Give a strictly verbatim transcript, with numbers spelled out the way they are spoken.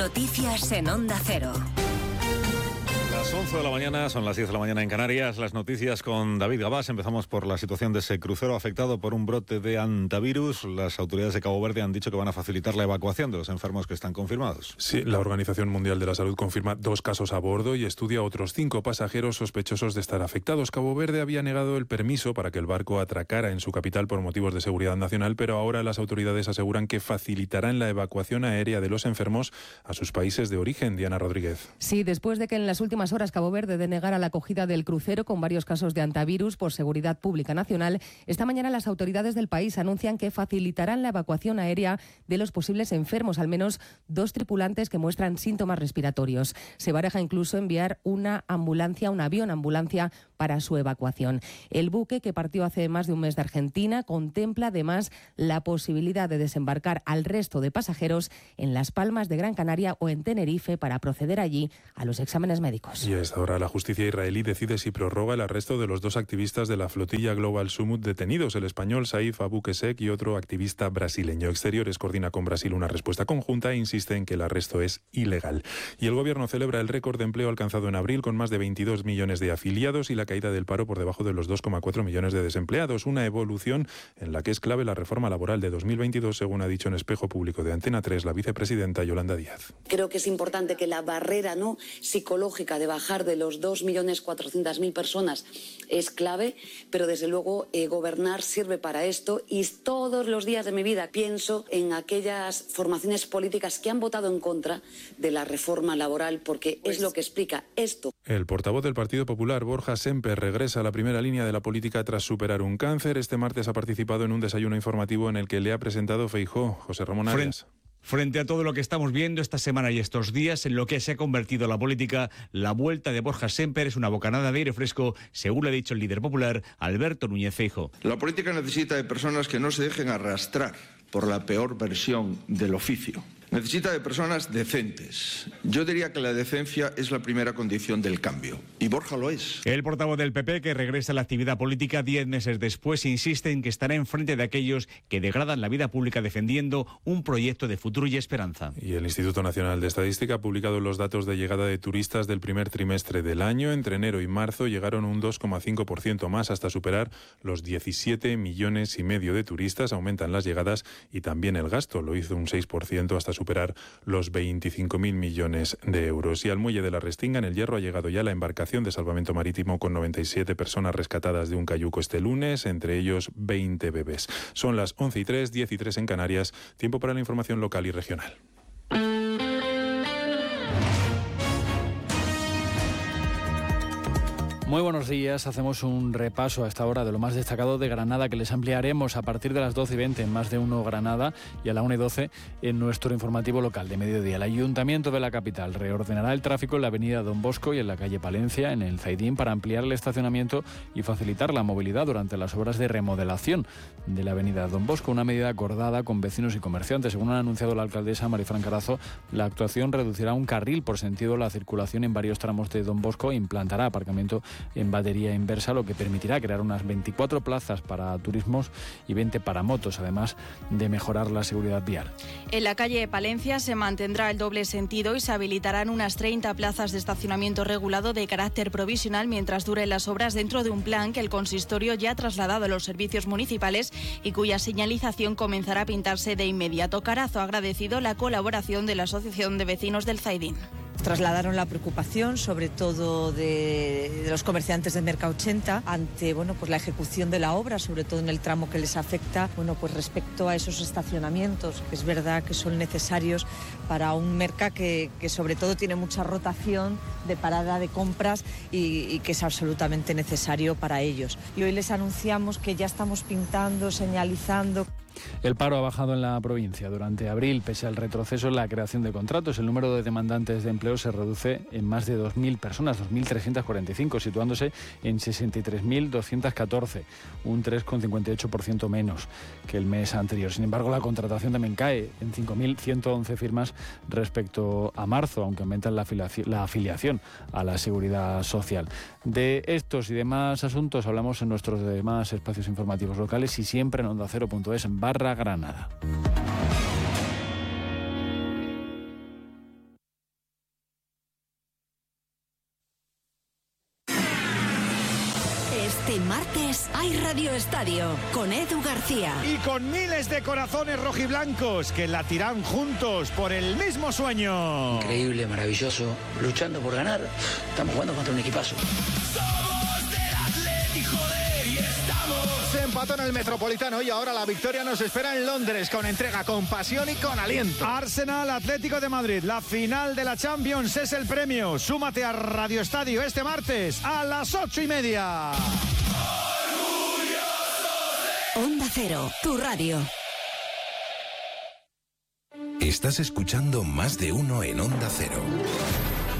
Noticias en Onda Cero. Las once de la mañana, son las diez de la mañana en Canarias. Las noticias con David Gabás. Empezamos por la situación de ese crucero afectado por un brote de hantavirus. Las autoridades de Cabo Verde han dicho que van a facilitar la evacuación de los enfermos que están confirmados. Sí, la Organización Mundial de la Salud confirma dos casos a bordo y estudia a otros cinco pasajeros sospechosos de estar afectados. Cabo Verde había negado el permiso para que el barco atracara en su capital por motivos de seguridad nacional, pero ahora las autoridades aseguran que facilitarán la evacuación aérea de los enfermos a sus países de origen. Diana Rodríguez. Sí, después de que en las últimas horas Cabo Verde denegara la acogida del crucero con varios casos de hantavirus por seguridad pública nacional, esta mañana las autoridades del país anuncian que facilitarán la evacuación aérea de los posibles enfermos, al menos dos tripulantes que muestran síntomas respiratorios. Se baraja incluso enviar una ambulancia, un avión ambulancia para su evacuación. El buque, que partió hace más de un mes de Argentina, contempla además la posibilidad de desembarcar al resto de pasajeros en Las Palmas de Gran Canaria o en Tenerife para proceder allí a los exámenes médicos. Y a esta hora la justicia israelí decide si prorroga el arresto de los dos activistas de la flotilla Global Summit detenidos, el español Saif Abukesek y otro activista brasileño. Exteriores coordina con Brasil una respuesta conjunta e insiste en que el arresto es ilegal. Y el gobierno celebra el récord de empleo alcanzado en abril con más de veintidós millones de afiliados y la caída del paro por debajo de los dos coma cuatro millones de desempleados. Una evolución en la que es clave la reforma laboral de dos mil veintidós, según ha dicho en Espejo Público de Antena tres la vicepresidenta Yolanda Díaz. Creo que es importante que la barrera no psicológica de bajar de los dos millones cuatrocientas mil personas es clave, pero desde luego eh, gobernar sirve para esto y todos los días de mi vida pienso en aquellas formaciones políticas que han votado en contra de la reforma laboral porque pues... es lo que explica esto. El portavoz del Partido Popular, Borja Semper, regresa a la primera línea de la política tras superar un cáncer. Este martes ha participado en un desayuno informativo en el que le ha presentado Feijóo. José Ramón Arias. Frente a todo lo que estamos viendo esta semana y estos días, en lo que se ha convertido la política, la vuelta de Borja Semper es una bocanada de aire fresco, según le ha dicho el líder popular, Alberto Núñez Feijóo. La política necesita de personas que no se dejen arrastrar por la peor versión del oficio. Necesita de personas decentes. Yo diría que la decencia es la primera condición del cambio. Y Borja lo es. El portavoz del P P, que regresa a la actividad política diez meses después, insiste en que estará enfrente de aquellos que degradan la vida pública defendiendo un proyecto de futuro y esperanza. Y el Instituto Nacional de Estadística ha publicado los datos de llegada de turistas del primer trimestre del año. Entre enero y marzo llegaron un dos coma cinco por ciento más hasta superar los diecisiete millones y medio de turistas. Aumentan las llegadas y también el gasto. Lo hizo un seis por ciento hasta superar los veinticinco mil millones de euros. Y al muelle de la Restinga, en el Hierro, ha llegado ya la embarcación de salvamento marítimo con noventa y siete personas rescatadas de un cayuco este lunes, entre ellos veinte bebés. Son las once y tres, diez y tres en Canarias. Tiempo para la información local y regional. Muy buenos días, hacemos un repaso a esta hora de lo más destacado de Granada, que les ampliaremos a partir de las doce y veinte en Más de Uno Granada y a la una y doce en nuestro informativo local de mediodía. El Ayuntamiento de la capital reordenará el tráfico en la avenida Don Bosco y en la calle Palencia, en el Zaidín, para ampliar el estacionamiento y facilitar la movilidad durante las obras de remodelación de la avenida Don Bosco, una medida acordada con vecinos y comerciantes. Según ha anunciado la alcaldesa Marifran Carazo, la actuación reducirá un carril por sentido la circulación en varios tramos de Don Bosco e implantará aparcamiento en batería inversa, lo que permitirá crear unas veinticuatro plazas para turismos y veinte para motos, además de mejorar la seguridad vial. En la calle Palencia se mantendrá el doble sentido y se habilitarán unas treinta plazas de estacionamiento regulado de carácter provisional mientras duren las obras, dentro de un plan que el consistorio ya ha trasladado a los servicios municipales y cuya señalización comenzará a pintarse de inmediato. Carazo ha agradecido la colaboración de la Asociación de Vecinos del Zaidín. Trasladaron la preocupación, sobre todo de, de los comerciantes de Merca ochenta, ante bueno, pues la ejecución de la obra, sobre todo en el tramo que les afecta, bueno, pues respecto a esos estacionamientos, que es verdad que son necesarios para un Merca que, que sobre todo tiene mucha rotación de parada de compras y, y que es absolutamente necesario para ellos. Y hoy les anunciamos que ya estamos pintando, señalizando. El paro ha bajado en la provincia durante abril, pese al retroceso en la creación de contratos. El número de demandantes de empleo se reduce en más de dos mil personas, dos mil trescientas cuarenta y cinco, situándose en sesenta y tres mil doscientas catorce, un tres coma cincuenta y ocho por ciento menos que el mes anterior. Sin embargo, la contratación también cae en cinco mil ciento once firmas respecto a marzo, aunque aumenta la afiliación, la afiliación a la seguridad social. De estos y demás asuntos hablamos en nuestros demás espacios informativos locales y siempre en onda cero punto es barra Granada. Este martes hay Radio Estadio con Edu García. Y con miles de corazones rojiblancos que latirán juntos por el mismo sueño. Increíble, maravilloso, luchando por ganar. Estamos jugando contra un equipazo. Somos del Atleti, joder, y estamos. Se empató en el Metropolitano y ahora la victoria nos espera en Londres con entrega, con pasión y con aliento. Arsenal Atlético de Madrid, la final de la Champions es el premio. Súmate a Radio Estadio este martes a las ocho y media. Onda Cero, tu radio. Estás escuchando Más de Uno en Onda Cero.